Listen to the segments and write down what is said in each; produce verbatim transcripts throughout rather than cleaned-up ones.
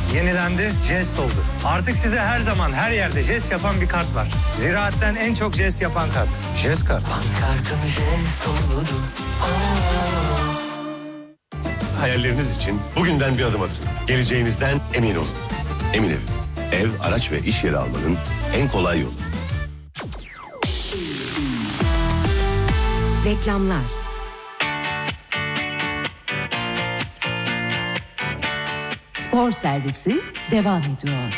yenilendi, jest oldu. Artık size her zaman her yerde jest yapan bir kart var. Ziraat'ten en çok jest yapan kart. Jest kart. Pankartım jest oldu. Hayalleriniz için bugünden bir adım atın. Geleceğinizden emin olun. Emin Ev. Ev, araç ve iş yeri almanın en kolay yolu. Reklamlar. Spor servisi devam ediyor.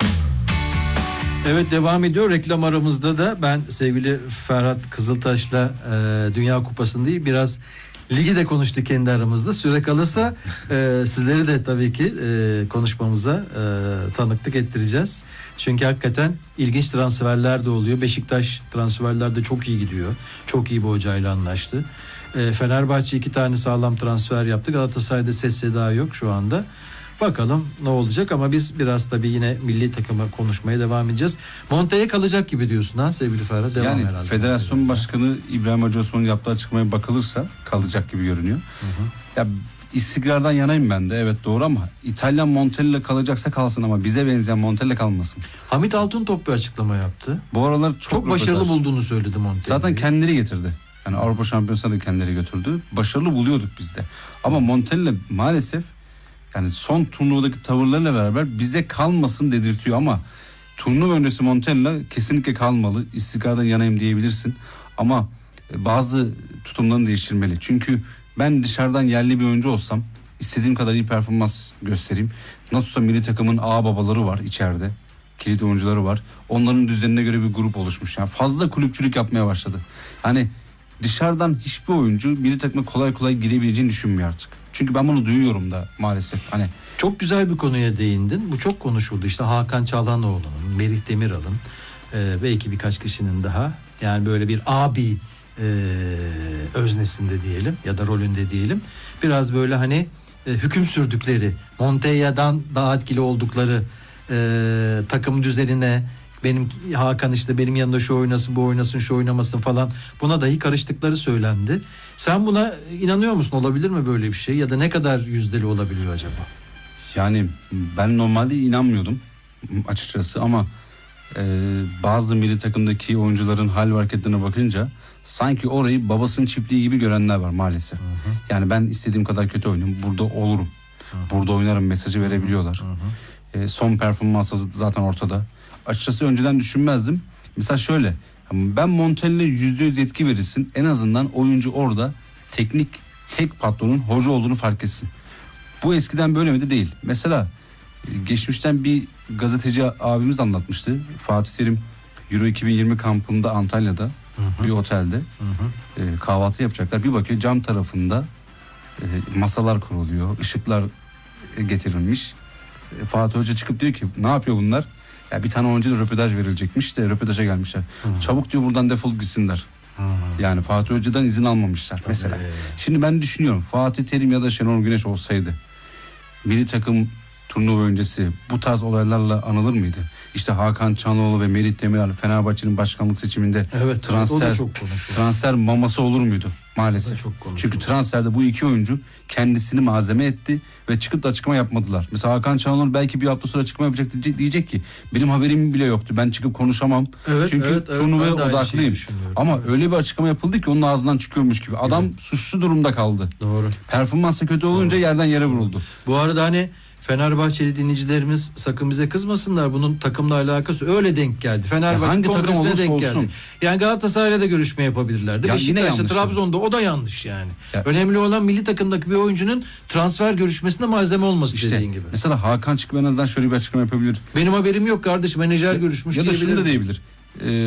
Evet, devam ediyor. Reklam aramızda da ben sevgili Ferhat Kızıltaş'la e, Dünya Kupası'nı değil biraz ligi de konuştuk kendi aramızda. Süre kalırsa e, sizleri de tabii ki e, konuşmamıza e, tanıklık ettireceğiz. Çünkü hakikaten ilginç transferler de oluyor. Beşiktaş transferlerde çok iyi gidiyor. Çok iyi bir hocayla anlaştı. E, Fenerbahçe iki tane sağlam transfer yaptı. Galatasaray'da ses seda yok şu anda. Bakalım ne olacak ama biz biraz tabii yine milli takıma konuşmaya devam edeceğiz. Monte'ye kalacak gibi diyorsun ha sevgili Ferhat. Devam yani herhalde. Federasyon Başkanı İbrahim Hacı Osman'ın yaptığı açıklamaya bakılırsa kalacak gibi görünüyor. Hı hı. Ya istikrardan yanayım ben de, evet doğru, ama İtalyan Montella kalacaksa kalsın ama bize benzeyen Montella kalmasın. Hamit Altıntop bir açıklama yaptı. Bu aralar çok, çok başarılı röportaj bulduğunu söyledi Montella. Zaten kendileri getirdi. Yani Avrupa Şampiyonası'na da kendileri götürdü. Başarılı buluyorduk biz de. Ama Montella maalesef yani son turnuvadaki tavırlarıyla beraber bize kalmasın dedirtiyor ama turnuva öncesi Montella kesinlikle kalmalı. İstikrardan yanayım diyebilirsin. Ama bazı tutumlarını değiştirmeli. Çünkü ben dışarıdan yerli bir oyuncu olsam istediğim kadar iyi performans göstereyim. Nasılsa milli takımın ağ babaları var içeride. Kilit oyuncuları var. Onların düzenine göre bir grup oluşmuş. Yani fazla kulüpçülük yapmaya başladı. Hani dışarıdan hiçbir oyuncu milli takıma kolay kolay girebileceğini düşünmüyor artık. Çünkü ben bunu duyuyorum da maalesef. Hani çok güzel bir konuya değindin. Bu çok konuşuldu. İşte Hakan Çalhanoğlu'nun, Merih Demiral'ın, e, belki birkaç kişinin daha, yani böyle bir abi e, öznesinde diyelim ya da rolünde diyelim. Biraz böyle hani e, hüküm sürdükleri, Montella'dan daha etkili oldukları e, takım düzenine, benim Hakan işte benim yanında şu oynasın, bu oynasın, şu oynamasın falan, buna dahi karıştıkları söylendi. Sen buna inanıyor musun? Olabilir mi böyle bir şey? Ya da ne kadar yüzdeli olabiliyor acaba? Yani ben normalde inanmıyordum açıkçası ama e, bazı milli takımdaki oyuncuların hal ve hareketlerine bakınca sanki orayı babasının çiftliği gibi görenler var maalesef. Hı hı. Yani ben istediğim kadar kötü oynayayım, burada olurum. Hı hı. Burada oynarım mesajı verebiliyorlar. Hı hı. E, son performansı zaten ortada. Açıkçası önceden düşünmezdim. Mesela şöyle, ben Montella yüzde yüz etki verirsin. En azından oyuncu orada teknik tek patronun hoca olduğunu fark etsin. Bu eskiden böyle miydi? Değil. Mesela geçmişten bir gazeteci abimiz anlatmıştı. Fatih Terim Euro iki bin yirmi kampında Antalya'da, hı hı, bir otelde, hı hı, E, kahvaltı yapacaklar. Bir bakıyor cam tarafında e, masalar kuruluyor, ışıklar e, getirilmiş. E, Fatih Hoca çıkıp diyor ki ne yapıyor bunlar? Ya bir tane oyuncu da röportaj verilecekmiş de röportaja gelmişler. Hı. Çabuk diyor buradan defolup gitsinler. Hı. Yani Fatih Hoca'dan izin almamışlar. Tabii. Mesela. Şimdi ben düşünüyorum, Fatih Terim ya da Şenol Güneş olsaydı milli takım turnuva öncesi bu tarz olaylarla anılır mıydı? İşte Hakan Çalhanoğlu ve Merih Demiral Fenerbahçe'nin başkanlık seçiminde, evet, transfer transfer maması olur muydu? Maalesef. Çünkü transferde bu iki oyuncu kendisini malzeme etti ve çıkıp da açıklama yapmadılar. Mesela Hakan Çalhanoğlu belki bir hafta sonra açıklama yapacak, diyecek ki benim haberim bile yoktu, ben çıkıp konuşamam. Evet, çünkü evet, evet, turnuvaya odaklıyım. Ama evet, öyle bir açıklama yapıldı ki onun ağzından çıkıyormuş gibi. Adam, evet, suçlu durumda kaldı. Doğru. Performansı kötü olunca, doğru, yerden yere vuruldu. Bu arada hani Fenerbahçeli dinleyicilerimiz sakın bize kızmasınlar. Bunun takımla alakası öyle denk geldi. Fenerbahçe kongresine denk olsun geldi. Yani Galatasaray'la da görüşme yapabilirlerdi. Ya Beşiktaş'ta, Trabzon'da o da yanlış yani. Ya. Önemli olan milli takımdaki bir oyuncunun transfer görüşmesinde malzeme olması, işte, dediğin gibi. Mesela Hakan çıkıp en azından şöyle bir açıklama yapabilir. Benim haberim yok kardeşim, menajer ya, görüşmüş ya da diyebilir. şunu da diyebilir. Ee,